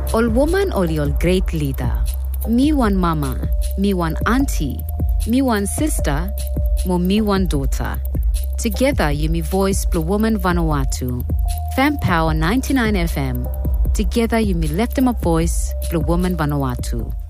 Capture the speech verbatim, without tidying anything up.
Ol woman ol your great leader. Me one mama, me one auntie, me one sister, mo me one daughter. Together you me voice Blue Woman Vanuatu. Fam Power ninety-nine F M. Together you me left them a voice Blue Woman Vanuatu.